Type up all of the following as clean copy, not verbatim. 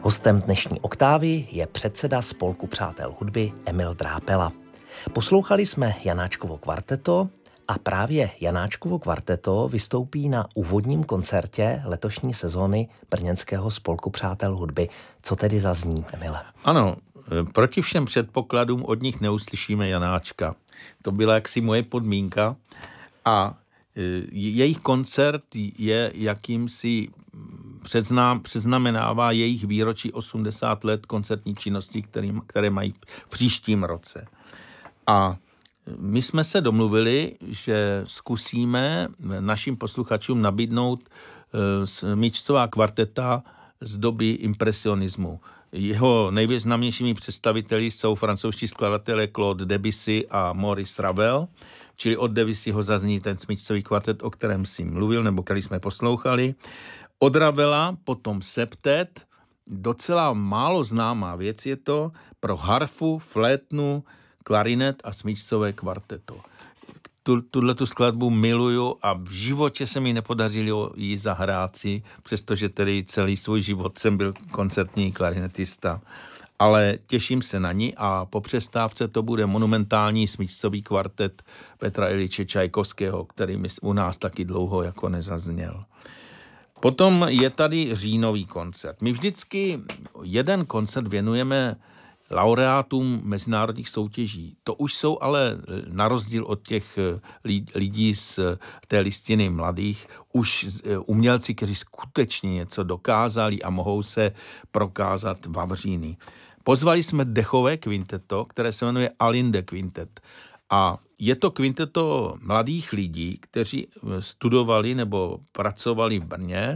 Hostem dnešní Oktávy je předseda Spolku přátel hudby Emil Drápela. Poslouchali jsme Janáčkovo kvarteto a právě Janáčkovo kvarteto vystoupí na úvodním koncertě letošní sezóny brněnského Spolku přátel hudby. Co tedy zazní, Emile? Ano, proti všem předpokladům od nich neuslyšíme Janáčka. To byla jaksi moje podmínka a jejich koncert je jakýmsi předznamenává jejich výročí 80 let koncertní činnosti, které mají v příštím roce. A my jsme se domluvili, že zkusíme našim posluchačům nabídnout smyčcová kvarteta z doby impresionismu. Jeho nejvýznamnějšími představiteli jsou francouzští skladatelé Claude Debussy a Maurice Ravel, čili od Debussyho zazní ten smyčcový kvartet, o kterém si mluvil, nebo který jsme poslouchali. Od Ravela potom septet, docela málo známá věc je to, pro harfu, flétnu, klarinet a smyčcové kvarteto. Tuhletu skladbu miluju a v životě se mi nepodařilo ji zahrát si, přestože tedy celý svůj život jsem byl koncertní klarinetista. Ale těším se na ní a po přestávce to bude monumentální smyčcový kvartet Petra Iljiče Čajkovského, který u nás taky dlouho jako nezazněl. Potom je tady říjnový koncert. My vždycky jeden koncert věnujeme laureátům mezinárodních soutěží. To už jsou ale na rozdíl od těch lidí z té listiny mladých, už umělci, kteří skutečně něco dokázali a mohou se prokázat vavříny. Pozvali jsme dechové kvinteto, které se jmenuje Alinde Quintet. A je to kvinteto mladých lidí, kteří studovali nebo pracovali v Brně,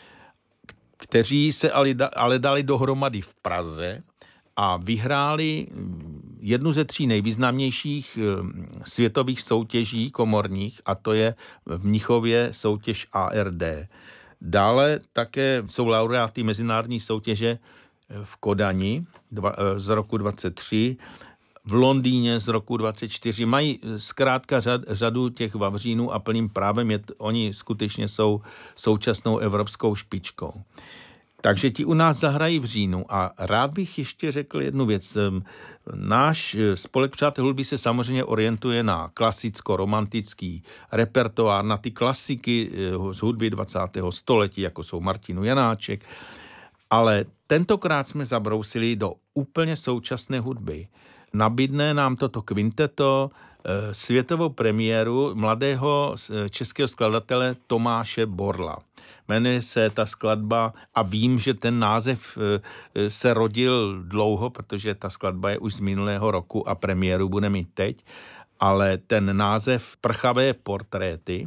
kteří se ale dali dohromady v Praze a vyhráli jednu ze 3 nejvýznamnějších světových soutěží komorních, a to je v Mnichově soutěž ARD. Dále také jsou laureáty mezinárodní soutěže v Kodani z roku 23, v Londýně z roku 24. Mají zkrátka řadu těch vavřínů a plným právem oni skutečně jsou současnou evropskou špičkou. Takže ti u nás zahrají v říjnu a rád bych ještě řekl jednu věc. Náš Spolek přátel hudby se samozřejmě orientuje na klasicko-romantický repertoár, na ty klasiky z hudby 20. století, jako jsou Martin Janáček, ale tentokrát jsme zabrousili do úplně současné hudby. Nabídne nám toto kvinteto světovou premiéru mladého českého skladatele Tomáše Borla. Jmenuje se ta skladba a vím, že ten název se rodil dlouho, protože ta skladba je už z minulého roku a premiéru bude mít teď, ale ten název Prchavé portréty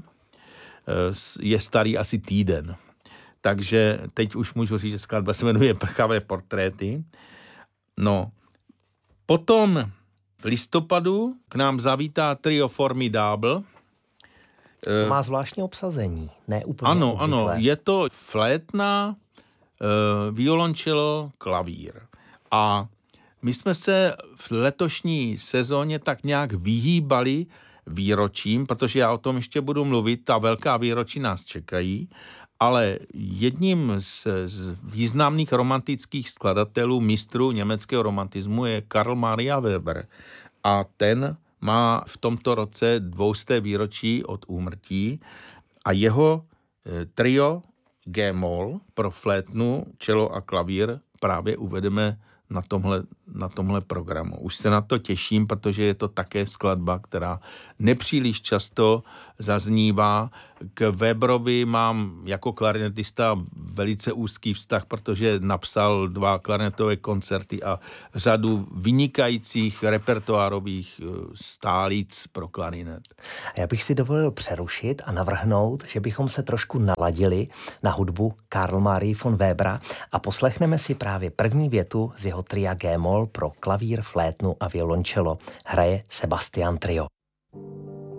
je starý asi týden. Takže teď už můžu říct, že skladba se jmenuje Prchavé portréty. No, potom v listopadu k nám zavítá trio Formidable. To má zvláštní obsazení, ne úplně Ano, je to flétna, violončelo, klavír. A my jsme se v letošní sezóně tak nějak vyhýbali výročím, protože já o tom ještě budu mluvit, ta velká výročí nás čekají, ale jedním z významných romantických skladatelů, mistrů německého romantismu je Karl Maria Weber. A ten má v tomto roce 200. výročí od úmrtí a jeho trio G-moll pro flétnu, čelo a klavír právě uvedeme na tomhle programu. Už se na to těším, protože je to také skladba, která nepříliš často zaznívá. K Weberovi mám jako klarinetista velice úzký vztah, protože napsal 2 klarinetové koncerty a řadu vynikajících repertoárových stálic pro klarinet. Já bych si dovolil přerušit a navrhnout, že bychom se trošku naladili na hudbu Karl Marie von Webera a poslechneme si právě první větu z jeho tria G-moll pro klavír, flétnu a violončelo. Hraje Sebastian Trio.